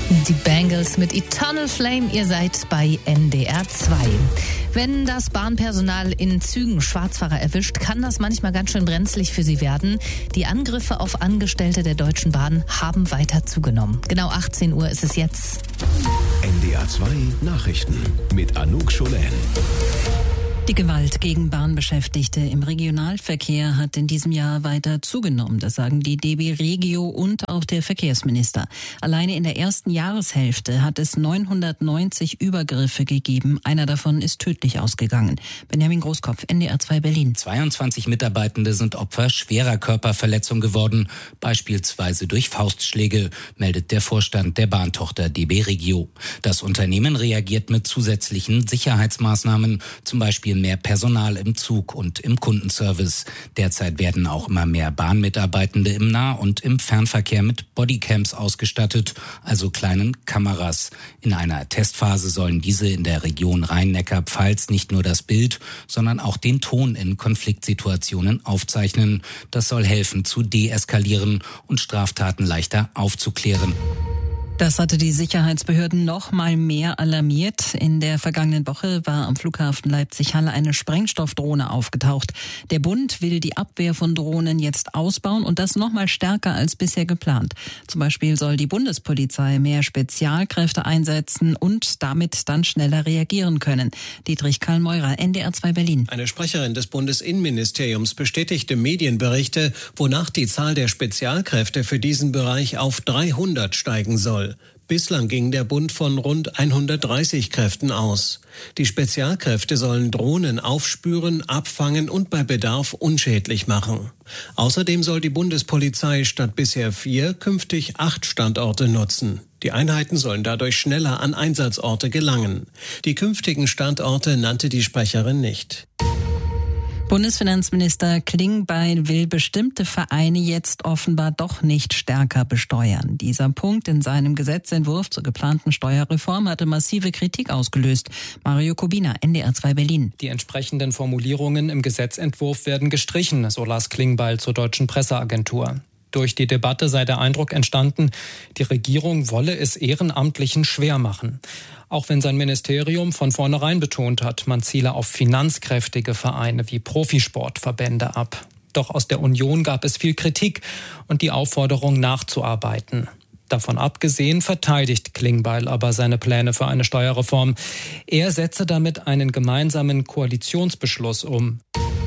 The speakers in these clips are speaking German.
Die Bangles mit Eternal Flame, ihr seid bei NDR 2. Wenn das Bahnpersonal in Zügen Schwarzfahrer erwischt, kann das manchmal ganz schön brenzlig für sie werden. Die Angriffe auf Angestellte der Deutschen Bahn haben weiter zugenommen. Genau 18 Uhr ist es jetzt. NDR 2 Nachrichten mit Anouk Scholen. Die Gewalt gegen Bahnbeschäftigte im Regionalverkehr hat in diesem Jahr weiter zugenommen. Das sagen die DB Regio und auch der Verkehrsminister. Alleine in der ersten Jahreshälfte hat es 990 Übergriffe gegeben. Einer davon ist tödlich ausgegangen. Benjamin Großkopf, NDR 2 Berlin. 22 Mitarbeitende sind Opfer schwerer Körperverletzung geworden, beispielsweise durch Faustschläge, meldet der Vorstand der Bahntochter DB Regio. Das Unternehmen reagiert mit zusätzlichen Sicherheitsmaßnahmen, zum Beispiel mehr Personal im Zug und im Kundenservice. Derzeit werden auch immer mehr Bahnmitarbeitende im Nah- und im Fernverkehr mit Bodycams ausgestattet, also kleinen Kameras. In einer Testphase sollen diese in der Region Rhein-Neckar-Pfalz nicht nur das Bild, sondern auch den Ton in Konfliktsituationen aufzeichnen. Das soll helfen zu deeskalieren und Straftaten leichter aufzuklären. Das hatte die Sicherheitsbehörden noch mal mehr alarmiert. In der vergangenen Woche war am Flughafen Leipzig-Halle eine Sprengstoffdrohne aufgetaucht. Der Bund will die Abwehr von Drohnen jetzt ausbauen und das noch mal stärker als bisher geplant. Zum Beispiel soll die Bundespolizei mehr Spezialkräfte einsetzen und damit dann schneller reagieren können. Dietrich Karl-Meurer, NDR 2 Berlin. Eine Sprecherin des Bundesinnenministeriums bestätigte Medienberichte, wonach die Zahl der Spezialkräfte für diesen Bereich auf 300 steigen soll. Bislang ging der Bund von rund 130 Kräften aus. Die Spezialkräfte sollen Drohnen aufspüren, abfangen und bei Bedarf unschädlich machen. Außerdem soll die Bundespolizei statt bisher 4 künftig 8 Standorte nutzen. Die Einheiten sollen dadurch schneller an Einsatzorte gelangen. Die künftigen Standorte nannte die Sprecherin nicht. Bundesfinanzminister Klingbeil will bestimmte Vereine jetzt offenbar doch nicht stärker besteuern. Dieser Punkt in seinem Gesetzentwurf zur geplanten Steuerreform hatte massive Kritik ausgelöst. Mario Kubina, NDR 2 Berlin. Die entsprechenden Formulierungen im Gesetzentwurf werden gestrichen, so las Klingbeil zur Deutschen Presseagentur. Durch die Debatte sei der Eindruck entstanden, die Regierung wolle es Ehrenamtlichen schwer machen. Auch wenn sein Ministerium von vornherein betont hat, man ziele auf finanzkräftige Vereine wie Profisportverbände ab. Doch aus der Union gab es viel Kritik und die Aufforderung nachzuarbeiten. Davon abgesehen verteidigt Klingbeil aber seine Pläne für eine Steuerreform. Er setze damit einen gemeinsamen Koalitionsbeschluss um.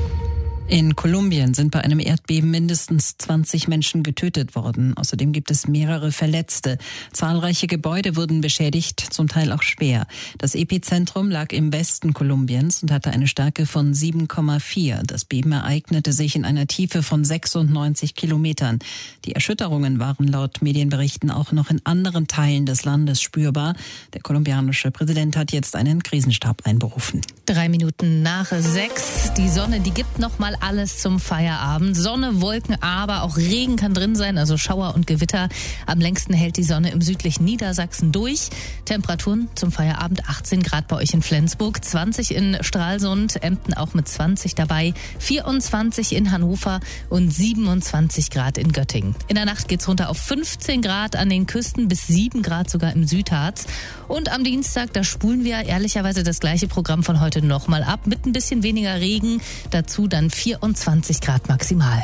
In Kolumbien sind bei einem Erdbeben mindestens 20 Menschen getötet worden. Außerdem gibt es mehrere Verletzte. Zahlreiche Gebäude wurden beschädigt, zum Teil auch schwer. Das Epizentrum lag im Westen Kolumbiens und hatte eine Stärke von 7,4. Das Beben ereignete sich in einer Tiefe von 96 Kilometern. Die Erschütterungen waren laut Medienberichten auch noch in anderen Teilen des Landes spürbar. Der kolumbianische Präsident hat jetzt einen Krisenstab einberufen. 3 Minuten nach 6. Die Sonne, die gibt noch mal alles zum Feierabend. Sonne, Wolken, aber auch Regen kann drin sein, also Schauer und Gewitter. Am längsten hält die Sonne im südlichen Niedersachsen durch. Temperaturen zum Feierabend 18 Grad bei euch in Flensburg, 20 in Stralsund, Emden auch mit 20 dabei, 24 in Hannover und 27 Grad in Göttingen. In der Nacht geht's runter auf 15 Grad an den Küsten bis 7 Grad sogar im Südharz. Und am Dienstag, da spulen wir ehrlicherweise das gleiche Programm von heute nochmal ab, mit ein bisschen weniger Regen, dazu dann 24 Grad maximal.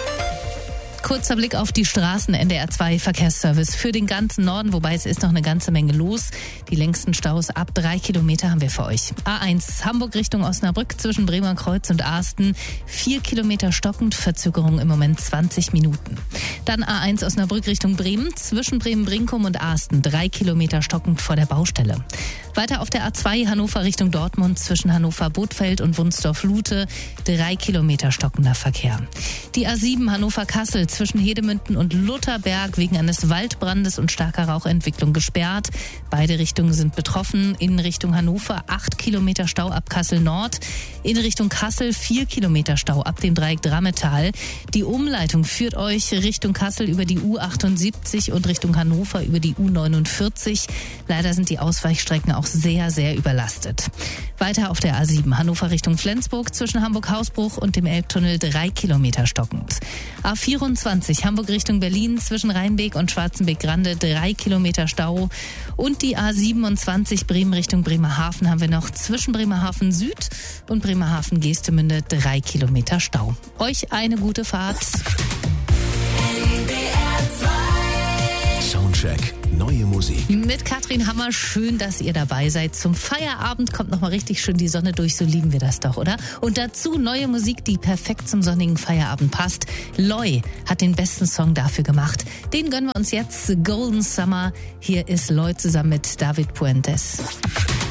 Kurzer Blick auf die Straßen, NDR 2 Verkehrsservice für den ganzen Norden, wobei es ist noch eine ganze Menge los. Die längsten Staus ab 3 Kilometer haben wir für euch. A1 Hamburg Richtung Osnabrück zwischen Bremer Kreuz und Asten. 4 Kilometer stockend, Verzögerung im Moment 20 Minuten. Dann A1 Osnabrück Richtung Bremen zwischen Bremen-Brinkum und Asten. 3 Kilometer stockend vor der Baustelle. Weiter auf der A2 Hannover Richtung Dortmund zwischen Hannover-Bodfeld und Wunsdorf-Lute. 3 Kilometer stockender Verkehr. Die A7 Hannover-Kassel zwischen Hedemünden und Lutherberg wegen eines Waldbrandes und starker Rauchentwicklung gesperrt. Beide Richtungen sind betroffen. In Richtung Hannover 8 Kilometer Stau ab Kassel Nord. In Richtung Kassel 4 Kilometer Stau ab dem Dreieck Drammetal. Die Umleitung führt euch Richtung Kassel über die U78 und Richtung Hannover über die U49. Leider sind die Ausweichstrecken auch auch sehr, sehr überlastet. Weiter auf der A7 Hannover Richtung Flensburg zwischen Hamburg-Hausbruch und dem Elbtunnel 3 Kilometer stockend. A24 Hamburg Richtung Berlin zwischen Rheinbeek und Schwarzenbeek-Grande 3 Kilometer Stau. Und die A27 Bremen Richtung Bremerhaven haben wir noch zwischen Bremerhaven Süd und Bremerhaven-Geestemünde 3 Kilometer Stau. Euch eine gute Fahrt. Soundcheck. Neue Musik. Mit Katrin Hammer, schön, dass ihr dabei seid. Zum Feierabend kommt nochmal richtig schön die Sonne durch, so lieben wir das doch, oder? Und dazu neue Musik, die perfekt zum sonnigen Feierabend passt. Loy hat den besten Song dafür gemacht. Den gönnen wir uns jetzt, Golden Summer. Hier ist Loy zusammen mit David Puentes.